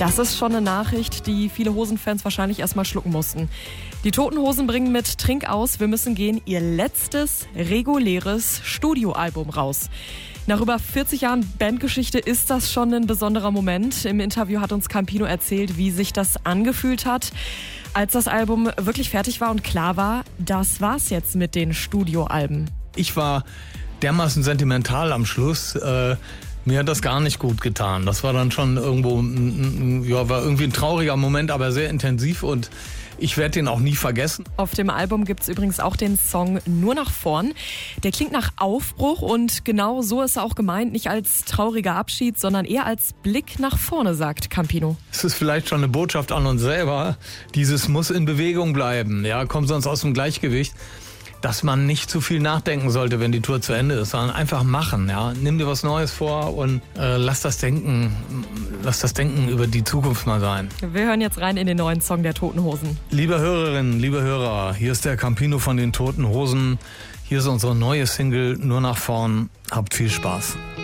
Das ist schon eine Nachricht, die viele Hosenfans wahrscheinlich erstmal schlucken mussten. Die Toten Hosen bringen mit Trink aus, wir müssen gehen ihr letztes reguläres Studioalbum raus. Nach über 40 Jahren Bandgeschichte ist das schon ein besonderer Moment. Im Interview hat uns Campino erzählt, wie sich das angefühlt hat, als das Album wirklich fertig war und klar war, das war's jetzt mit den Studioalben. Ich war dermaßen sentimental am Schluss. Mir hat das gar nicht gut getan. Das war dann schon irgendwo, war irgendwie ein trauriger Moment, aber sehr intensiv und ich werde den auch nie vergessen. Auf dem Album gibt es übrigens auch den Song Nur nach vorn. Der klingt nach Aufbruch und genau so ist er auch gemeint, nicht als trauriger Abschied, sondern eher als Blick nach vorne, sagt Campino. Es ist vielleicht schon eine Botschaft an uns selber, dieses muss in Bewegung bleiben, ja, kommt sonst aus dem Gleichgewicht. Dass man nicht zu viel nachdenken sollte, wenn die Tour zu Ende ist, sondern einfach machen. Ja? Nimm dir was Neues vor und lass das Denken über die Zukunft mal sein. Wir hören jetzt rein in den neuen Song der Toten Hosen. Liebe Hörerinnen, liebe Hörer, hier ist der Campino von den Toten Hosen. Hier ist unsere neue Single Nur nach vorn. Habt viel Spaß.